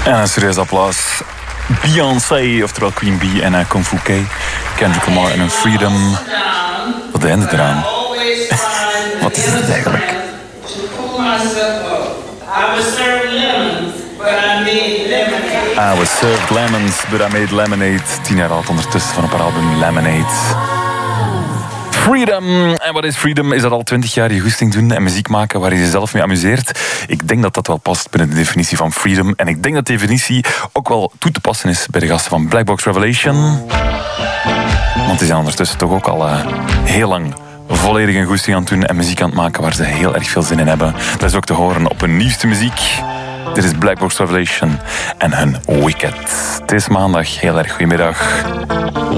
En een serieus applaus. Beyoncé, oftewel Queen Bee en Kung Fu K. Kendrick Lamar en een Freedom. Wat eindigt eraan? Wat is het eigenlijk? I was served lemons, but I made lemonade. 10 jaar oud ondertussen van op haar album Lemonade. Freedom. En wat is freedom? Is dat al 20 jaar je goesting doen en muziek maken waar je jezelf mee amuseert? Ik denk dat dat wel past binnen de definitie van freedom. En ik denk dat de definitie ook wel toe te passen is bij de gasten van Black Box Revelation. Want die zijn ondertussen toch ook al heel lang volledig een goesting aan het doen en muziek aan het maken waar ze heel erg veel zin in hebben. Dat is ook te horen op hun nieuwste muziek. Dit is Black Box Revelation en hun Wicked. Het is maandag. Heel erg goedemiddag.